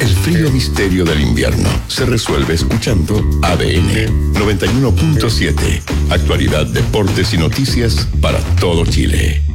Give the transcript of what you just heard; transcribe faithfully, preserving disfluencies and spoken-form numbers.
El frío misterio del invierno se resuelve escuchando A D N noventa y uno punto siete. Actualidad, deportes y noticias para todo Chile.